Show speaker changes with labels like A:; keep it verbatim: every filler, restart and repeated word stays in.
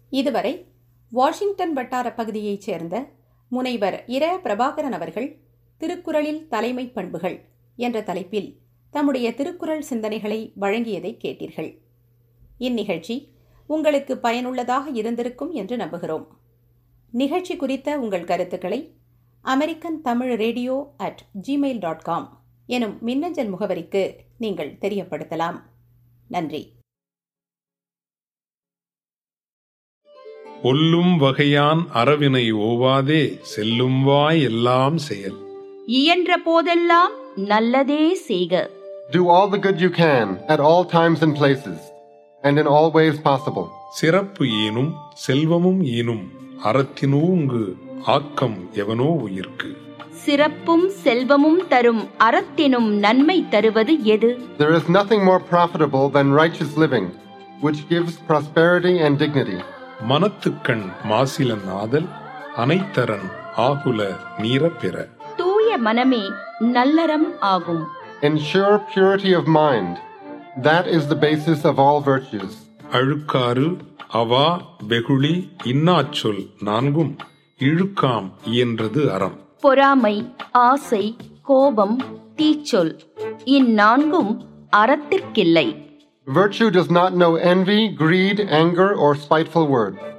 A: இதுவரை வாஷிங்டன் வட்டார பகுதியைச் சேர்ந்த முனைவர் இர பிரபாகரன் அவர்கள் திருக்குறளில் தலைமை பண்புகள் என்ற தலைப்பில் தம்முடைய திருக்குறள் சிந்தனைகளை வழங்கியதை கேட்டீர்கள். இந்நிகழ்ச்சி உங்களுக்கு பயனுள்ளதாக இருந்திருக்கும் என்று நம்புகிறோம். நிகழ்ச்சி குறித்த உங்கள் கருத்துக்களை American Tamil radio at Gmail dot com எனும் மின்னஞ்சல் முகவரிக்கு நீங்கள் தெரியப்படுத்தலாம். நன்றி.
B: ஒல்லும் வகையான் அறவினை ஓவாதே செல்லும் வாய் எல்லாம் செயல்.
C: இயன்ற போதெல்லாம் நல்லதே செய்க.
D: Do all the good you can at all times and places and in all ways possible.
B: சிறப்பு ஈனும் செல்வமும் ஈனும் அறத்தினூங்கு ஆக்கம் எவனோ உயிர்க்கு.
C: சிறப்பும் செல்வமும் தரும் அறத்தினும் நன்மை தருவது எது?
D: There is nothing more profitable than righteous living, which gives prosperity and dignity.
B: மனத்துக்கண் மாசிலன் ஆதல் அனைத்தரன் ஆகுல நீரப்பெற.
C: தூய மனமே நல்லறம் ஆகும்.
D: Ensure purity of mind. That is the basis of all virtues.
B: அழுக்காறு அவா வெகுளி இன்னாச்சொல் நான்கும் இழுக்காம் இயன்றது அறம்.
C: பொறாமை, ஆசை, கோபம், தீச்சொல் இந்நான்கும் அறத்திற்கில்லை.
D: Virtue does not know envy, greed, anger, or spiteful words.